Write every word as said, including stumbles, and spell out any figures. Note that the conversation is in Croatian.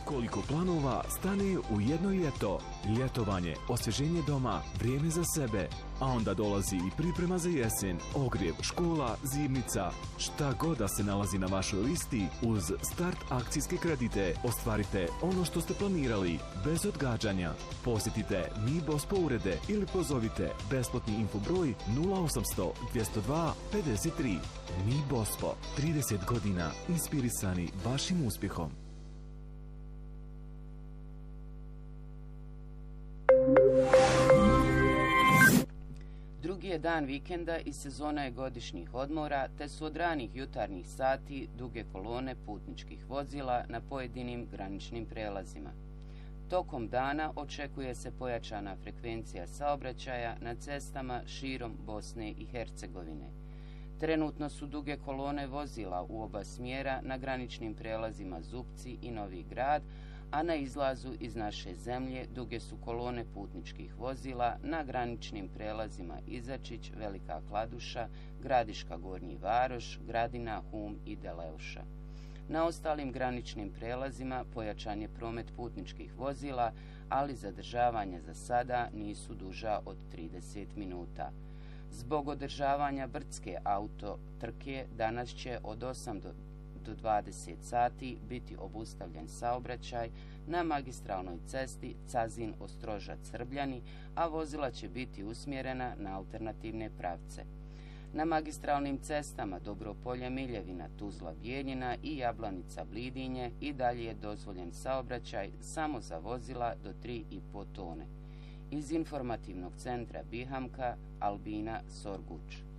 Koliko planova stane u jedno ljeto. Ljetovanje, osvježenje doma, vrijeme za sebe. A onda dolazi i priprema za jesen, ogrjev, škola, zimnica. Šta god da se nalazi na vašoj listi, uz Start akcijske kredite ostvarite ono što ste planirali, bez odgađanja. Posjetite Mi Bospo urede ili pozovite besplatni infobroj nula osamsto dvjesto dva pedeset tri. Mi Bospo, trideset godina inspirisani vašim uspjehom. Drugi je dan vikenda i sezona je godišnjih odmora, te su od ranih jutarnjih sati duge kolone putničkih vozila na pojedinim graničnim prelazima. Tokom dana očekuje se pojačana frekvencija saobraćaja na cestama širom Bosne i Hercegovine. Trenutno su duge kolone vozila u oba smjera na graničnim prelazima Zupci i Novi Grad, a na izlazu iz naše zemlje duge su kolone putničkih vozila na graničnim prelazima Izačić, Velika Kladuša, Gradiška Gornji Varoš, Gradina, Hum i Deleuša. Na ostalim graničnim prelazima pojačan je promet putničkih vozila, ali zadržavanja za sada nisu duža od trideset minuta. Zbog održavanja brdske auto trke danas će od osam do do dvadeset sati biti obustavljen saobraćaj na magistralnoj cesti Cazin-Ostrožac-Srbljani, a vozila će biti usmjerena na alternativne pravce. Na magistralnim cestama Dobropolje-Miljevina, Tuzla-Bijeljina i Jablanica-Blidinje i dalje je dozvoljen saobraćaj samo za vozila do tri i po tone. Iz informativnog centra Bihamka, Albina Sorguč.